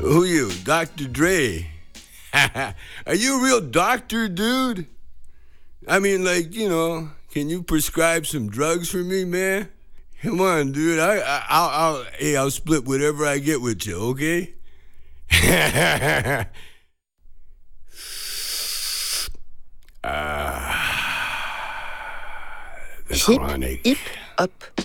Who you, Dr. Dre? Are you a real doctor, dude? I mean, like, can you prescribe some drugs for me, man? Come on, dude. I'll split whatever I get with you, okay? The Hip, chronic. hip, hop.